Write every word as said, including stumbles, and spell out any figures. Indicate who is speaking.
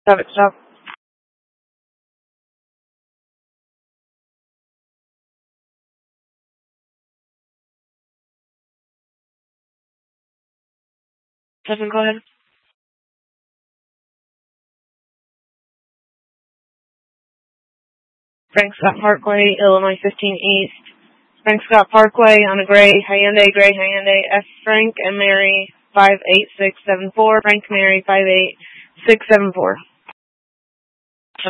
Speaker 1: Stop it, stop. Seven, go ahead. Frank Scott Parkway, Illinois fifteen East. Frank Scott Parkway on a gray Hyundai, gray Hyundai, F. Frank and Mary five eight six seven four, Frank Mary five eight six seven four.